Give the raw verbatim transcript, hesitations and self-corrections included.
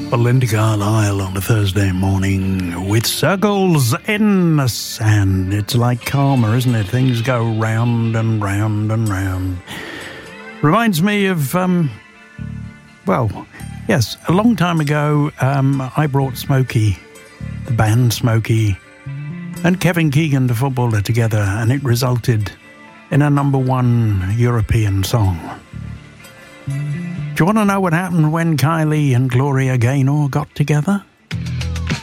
Belinda Carlisle on a Thursday morning with circles in the sand. It's like karma, isn't it? Things go round and round and round. Reminds me of, um, well, yes, a long time ago, um, I brought Smokey, the band Smokey, and Kevin Keegan, the footballer, together, and it resulted in a number one European song. Do you want to know what happened when Kylie and Gloria Gaynor got together?